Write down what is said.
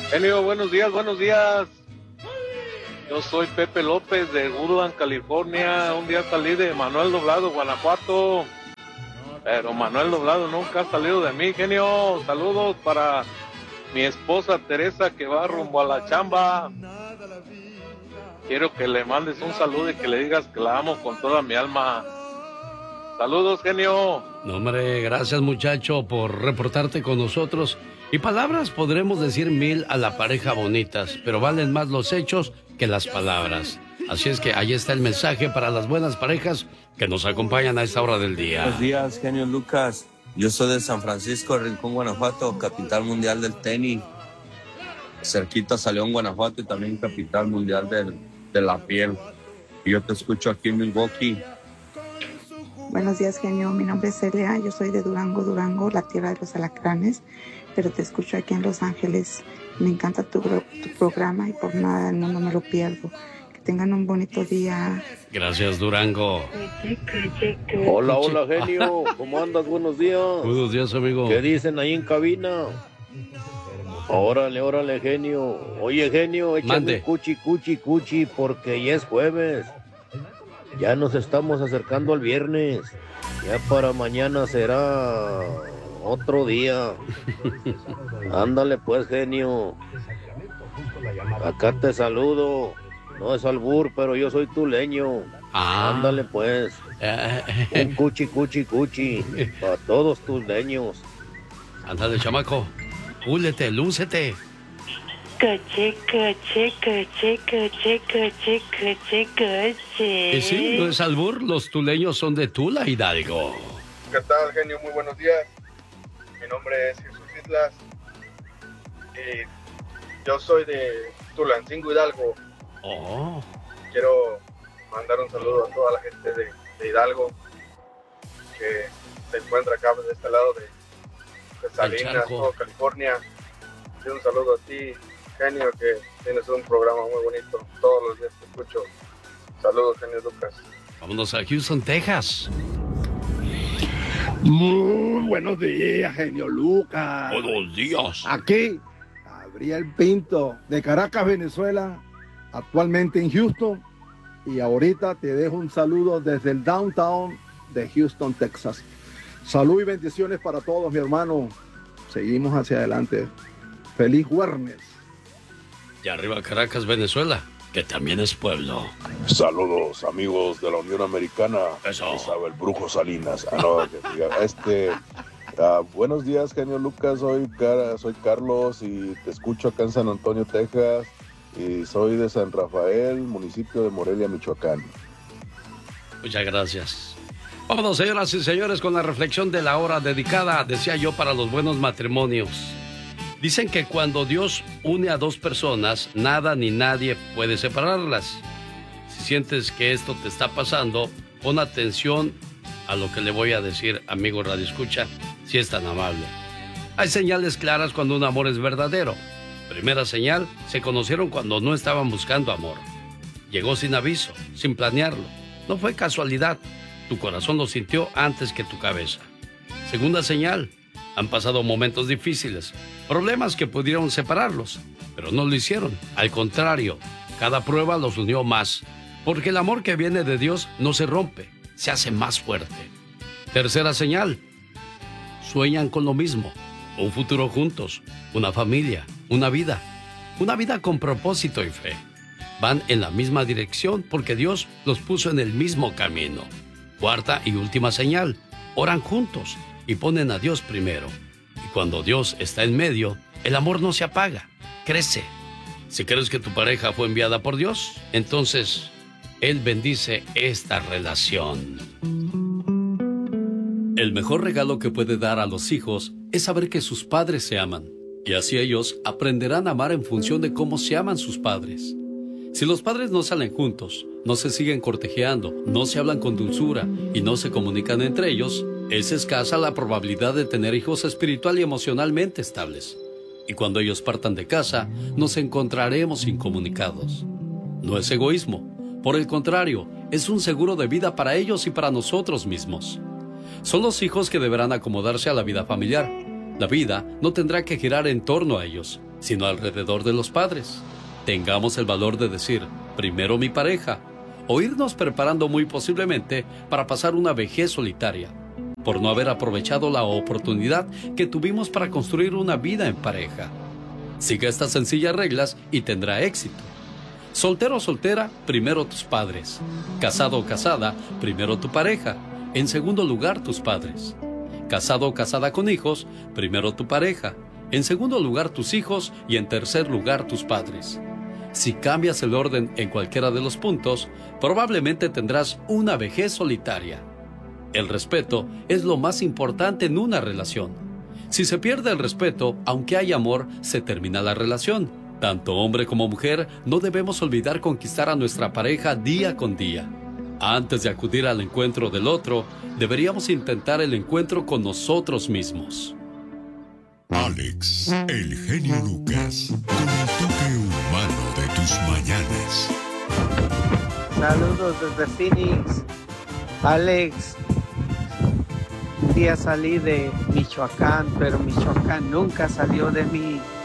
Genio, buenos días, buenos días. Yo soy Pepe López de Woodland, California. Un día salí de Manuel Doblado, Guanajuato, pero Manuel Doblado nunca ha salido de mí, genio. Saludos para mi esposa Teresa, que va rumbo a la chamba. Quiero que le mandes un saludo y que le digas que la amo con toda mi alma. Saludos, genio. No, hombre, gracias, muchacho, por reportarte con nosotros. Y palabras podremos decir 1000 a la pareja bonitas, pero valen más los hechos que las palabras. Así es que ahí está el mensaje para las buenas parejas que nos acompañan a esta hora del día. Buenos días, genio Lucas. Yo soy de San Francisco, Rincón, Guanajuato, capital mundial del tenis. Cerquita a León, Guanajuato, y también capital mundial de la piel. Y yo te escucho aquí en Milwaukee. Buenos días, genio. Mi nombre es Celia. Yo soy de Durango, Durango, la tierra de los alacranes, pero te escucho aquí en Los Ángeles. Me encanta tu programa y por nada del mundo me lo pierdo. Que tengan un bonito día. Gracias, Durango. Hola, hola, genio. ¿Cómo andas? Buenos días. Buenos días, amigo. ¿Qué dicen ahí en cabina? Órale, órale, genio. Oye, genio, échame un cuchi, porque ya es jueves. Ya nos estamos acercando al viernes. Ya para mañana será otro día. Ándale pues, genio. Acá te saludo. No es albur, pero yo soy tuleño. Ándale pues. Un cuchi. Para todos tus leños. Ándale, chamaco. Púlete, lúcete. Y sí, no es albur, los tuleños son de Tula, Hidalgo. ¿Qué tal, genio? Muy buenos días. Mi nombre es Jesús Islas y yo soy de Tulancingo, Hidalgo. Oh. Quiero mandar un saludo a toda la gente de Hidalgo que se encuentra acá de este lado de Salinas, California. Y un saludo a ti, genio, que tienes un programa muy bonito. Todos los días te escucho. Saludos, genio Lucas. Vámonos a Houston, Texas. Muy buenos días, genio Lucas. Buenos días. Aquí, Gabriel Pinto, de Caracas, Venezuela, actualmente en Houston. Y ahorita te dejo un saludo desde el downtown de Houston, Texas. Salud y bendiciones para todos, mi hermano. Seguimos hacia adelante. Feliz viernes. Y arriba Caracas, Venezuela, que también es pueblo. Saludos, amigos de la Unión Americana. Eso. Sabe el Brujo Salinas. Buenos días, genio Lucas. Soy Carlos y te escucho acá en San Antonio, Texas. Y soy de San Rafael, municipio de Morelia, Michoacán. Muchas gracias. Vámonos, señoras y señores, con la reflexión de la hora dedicada, decía yo, para los buenos matrimonios. Dicen que cuando Dios une a dos personas, nada ni nadie puede separarlas. Si sientes que esto te está pasando, pon atención a lo que le voy a decir, amigo radioescucha, si es tan amable. Hay señales claras cuando un amor es verdadero. Primera señal, se conocieron cuando no estaban buscando amor. Llegó sin aviso, sin planearlo. No fue casualidad. Tu corazón lo sintió antes que tu cabeza. Segunda señal, han pasado momentos difíciles, problemas que pudieron separarlos, pero no lo hicieron. Al contrario, cada prueba los unió más, porque el amor que viene de Dios no se rompe, se hace más fuerte. Tercera señal, sueñan con lo mismo, un futuro juntos, una familia, una vida con propósito y fe. Van en la misma dirección porque Dios los puso en el mismo camino. Cuarta y última señal, oran juntos y ponen a Dios primero. Y cuando Dios está en medio, el amor no se apaga, crece. Si crees que tu pareja fue enviada por Dios, entonces Él bendice esta relación. El mejor regalo que puede dar a los hijos es saber que sus padres se aman. Y así ellos aprenderán a amar en función de cómo se aman sus padres. Si los padres no salen juntos, no se siguen cortejeando, no se hablan con dulzura y no se comunican entre ellos, es escasa la probabilidad de tener hijos espiritual y emocionalmente estables. Y cuando ellos partan de casa, nos encontraremos incomunicados. No es egoísmo, por el contrario, es un seguro de vida para ellos y para nosotros mismos. Son los hijos que deberán acomodarse a la vida familiar. La vida no tendrá que girar en torno a ellos. sino alrededor de los padres. Tengamos el valor de decir, primero mi pareja, o irnos preparando muy posiblemente para pasar una vejez solitaria, por no haber aprovechado la oportunidad que tuvimos para construir una vida en pareja. Siga estas sencillas reglas y tendrá éxito. Soltero o soltera, primero tus padres. Casado o casada, primero tu pareja. En segundo lugar, tus padres. Casado o casada con hijos, primero tu pareja. En segundo lugar, tus hijos. Y en tercer lugar, tus padres. Si cambias el orden en cualquiera de los puntos, probablemente tendrás una vejez solitaria. El respeto es lo más importante en una relación. Si se pierde el respeto, aunque hay amor, se termina la relación. Tanto hombre como mujer, no debemos olvidar conquistar a nuestra pareja día con día. Antes de acudir al encuentro del otro, deberíamos intentar el encuentro con nosotros mismos. Alex, el genio Lucas, con el toque humano de tus mañanas. Saludos desde Phoenix. Alex, un día salí de Michoacán, pero Michoacán nunca salió de mí.